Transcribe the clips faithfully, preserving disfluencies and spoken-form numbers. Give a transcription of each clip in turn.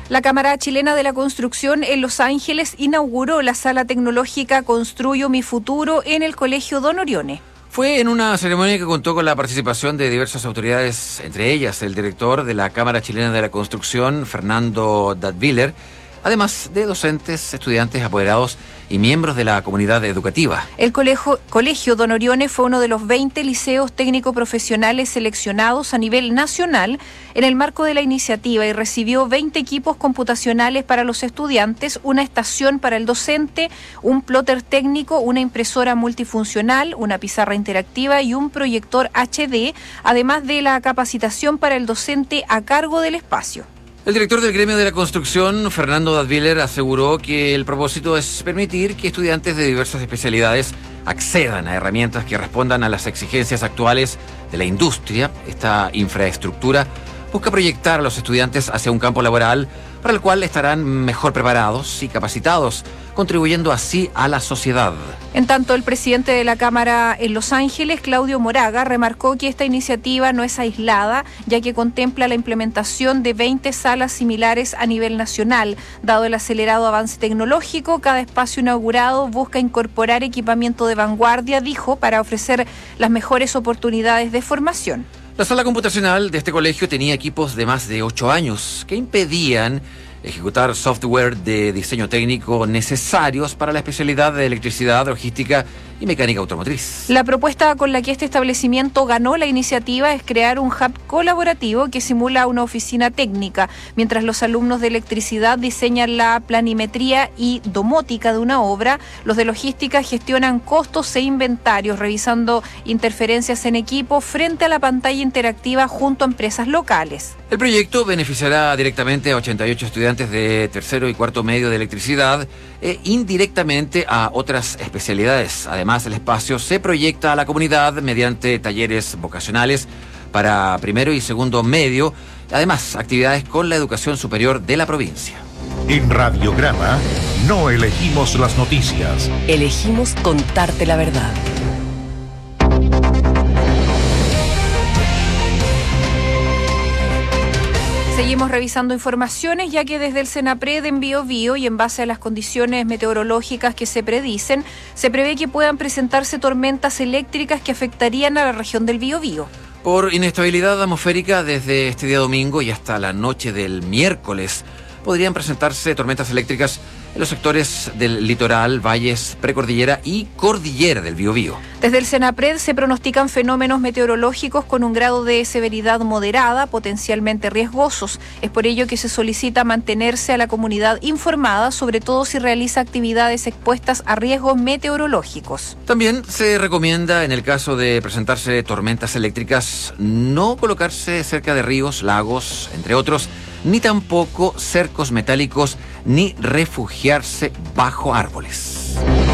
La Cámara Chilena de la Construcción en Los Ángeles inauguró la sala tecnológica Construyo mi Futuro en el Colegio Don Orione. Fue en una ceremonia que contó con la participación de diversas autoridades, entre ellas el director de la Cámara Chilena de la Construcción, Fernando Dadviller, además de docentes, estudiantes, apoderados y miembros de la comunidad educativa. El colegio, colegio Don Orione fue uno de los veinte liceos técnico-profesionales seleccionados a nivel nacional en el marco de la iniciativa y recibió veinte equipos computacionales para los estudiantes, una estación para el docente, un plotter técnico, una impresora multifuncional, una pizarra interactiva y un proyector H D, además de la capacitación para el docente a cargo del espacio. El director del gremio de la construcción, Fernando Dadviller, aseguró que el propósito es permitir que estudiantes de diversas especialidades accedan a herramientas que respondan a las exigencias actuales de la industria. Esta infraestructura busca proyectar a los estudiantes hacia un campo laboral para el cual estarán mejor preparados y capacitados, contribuyendo así a la sociedad. En tanto, el presidente de la Cámara en Los Ángeles, Claudio Moraga, remarcó que esta iniciativa no es aislada, ya que contempla la implementación de veinte salas similares a nivel nacional. Dado el acelerado avance tecnológico, cada espacio inaugurado busca incorporar equipamiento de vanguardia, dijo, para ofrecer las mejores oportunidades de formación. La sala computacional de este colegio tenía equipos de más de ocho años que impedían ejecutar software de diseño técnico necesarios para la especialidad de electricidad, logística y mecánica automotriz. La propuesta con la que este establecimiento ganó la iniciativa es crear un hub colaborativo que simula una oficina técnica, mientras los alumnos de electricidad diseñan la planimetría y domótica de una obra, los de logística gestionan costos e inventarios, revisando interferencias en equipo frente a la pantalla interactiva junto a empresas locales. El proyecto beneficiará directamente a ochenta y ocho estudiantes de tercero y cuarto medio de electricidad e indirectamente a otras especialidades. Además, el espacio se proyecta a la comunidad mediante talleres vocacionales para primero y segundo medio, además actividades con la educación superior de la provincia. En Radiograma no elegimos las noticias, elegimos contarte la verdad. Seguimos revisando informaciones, ya que desde el Senapred en Biobío y en base a las condiciones meteorológicas que se predicen, se prevé que puedan presentarse tormentas eléctricas que afectarían a la región del Biobío. Por inestabilidad atmosférica, desde este día domingo y hasta la noche del miércoles, podrían presentarse tormentas eléctricas en los sectores del litoral, valles, precordillera y cordillera del Biobío. Desde el Senapred se pronostican fenómenos meteorológicos con un grado de severidad moderada, potencialmente riesgosos. Es por ello que se solicita mantenerse a la comunidad informada, sobre todo si realiza actividades expuestas a riesgos meteorológicos. También se recomienda, en el caso de presentarse tormentas eléctricas, no colocarse cerca de ríos, lagos, entre otros, ni tampoco cercos metálicos, ni refugiarse bajo árboles.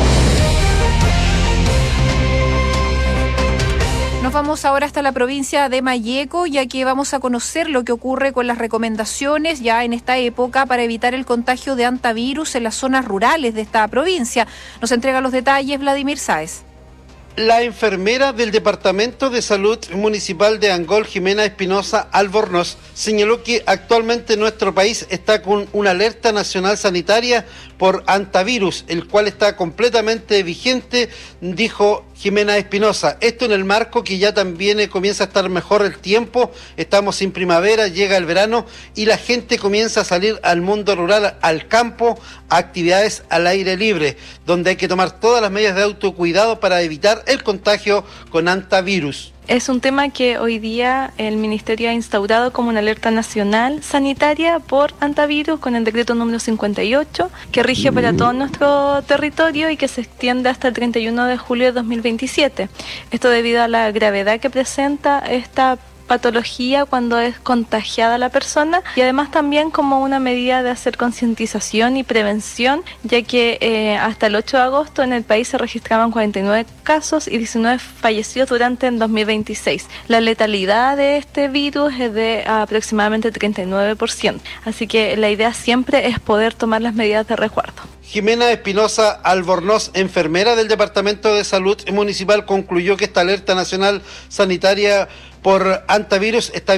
Nos vamos ahora hasta la provincia de Malleco, ya que vamos a conocer lo que ocurre con las recomendaciones ya en esta época para evitar el contagio de hantavirus en las zonas rurales de esta provincia. Nos entrega los detalles Vladimir Sáez. La enfermera del Departamento de Salud Municipal de Angol, Jimena Espinosa Albornoz, señaló que actualmente nuestro país está con una alerta nacional sanitaria por hantavirus, el cual está completamente vigente, dijo Jimena Espinosa. Esto en el marco que ya también comienza a estar mejor el tiempo, estamos en primavera, llega el verano y la gente comienza a salir al mundo rural, al campo, a actividades al aire libre, donde hay que tomar todas las medidas de autocuidado para evitar el contagio con hantavirus. Es un tema que hoy día el Ministerio ha instaurado como una alerta nacional sanitaria por hantavirus con el decreto número cincuenta y ocho, que rige para todo nuestro territorio y que se extiende hasta el treinta y uno de julio de dos mil veintisiete. Esto debido a la gravedad que presenta esta patología cuando es contagiada la persona y además también como una medida de hacer concientización y prevención, ya que eh, hasta el ocho de agosto en el país se registraban cuarenta y nueve casos y diecinueve fallecidos durante el dos mil veintiséis. La letalidad de este virus es de aproximadamente treinta y nueve por ciento, así que la idea siempre es poder tomar las medidas de resguardo. Jimena Espinosa Albornoz, enfermera del Departamento de Salud Municipal, concluyó que esta alerta nacional sanitaria por hantavirus está